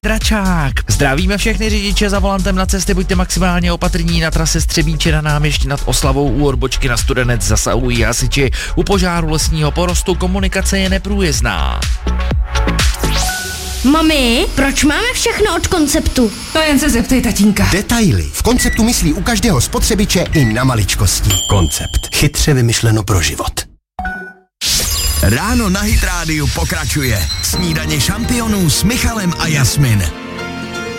Petračák. Zdravíme všechny řidiče za volantem na cestě, buďte maximálně opatrní na trase Střebíče na Náměšti nad Oslavou u odbočky na Studenec zasahují hasiči. U požáru lesního porostu komunikace je neprůjezdná. Mami, proč máme všechno od Konceptu? To jen se zeptej tatínka. Detaily. V Konceptu myslí u každého spotřebiče i na maličkosti. Koncept. Chytře vymyšleno pro život. Ráno na Hit Rádiu pokračuje. Snídaně šampionů s Michalem a Jasmin.